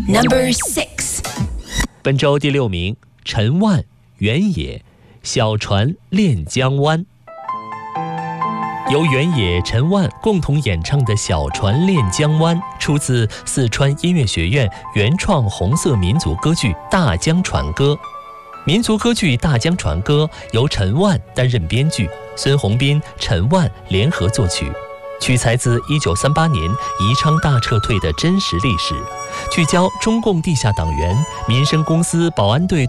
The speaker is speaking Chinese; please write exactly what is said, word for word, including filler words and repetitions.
Number six， 本周第六名，陈万、原野，小船恋江湾。由原野、陈万共同演唱的《小船恋江湾》出自四川音乐学院原创红色民族歌剧《大江船歌》。民族歌剧《大江船歌》由陈万担任编剧，孙宏斌、陈万联合作曲，取材自一九三八年宜昌大撤退的真实历史，聚焦中共地下党员、民生公司保安队